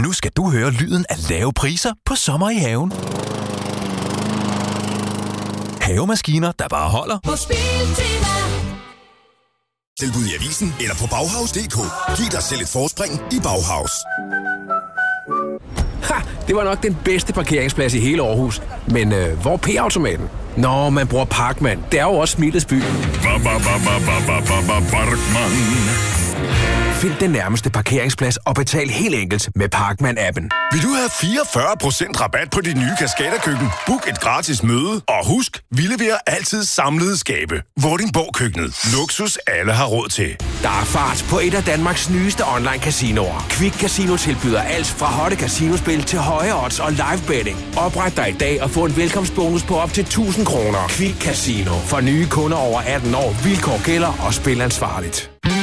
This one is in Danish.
nu skal du høre lyden af lave priser på sommer i haven. Havemaskiner, der bare holder. På Biltema. Tilbud i avisen eller på Bauhaus.dk. Giv dig selv et forspring i Bauhaus. Ha! Det var nok den bedste parkeringsplads i hele Aarhus. Men hvor er P-automaten? Nå, man bruger Parkman. Det er jo også Smilets by. Parkman. Find den nærmeste parkeringsplads og betal helt enkelt med Parkman-appen. Vil du have 44% rabat på dit nye Kaskaderkøkken? Book et gratis møde. Og husk, vi leverer altid samlede skabe. Vordingborg Køkkenet. Luksus alle har råd til. Der er fart på et af Danmarks nyeste online casinoer. Quick Casino tilbyder alt fra hotte casinospil til høje odds og live betting. Opret dig i dag og få en velkomstbonus på op til 1.000 kroner. Quick Casino. For nye kunder over 18 år. Vilkår gælder og spil ansvarligt.